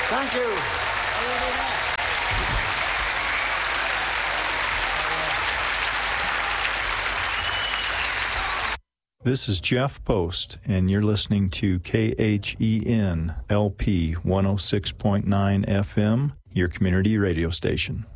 Thank you. This is Jeff Post, and you're listening to KHEN LP 106.9 FM, your community radio station.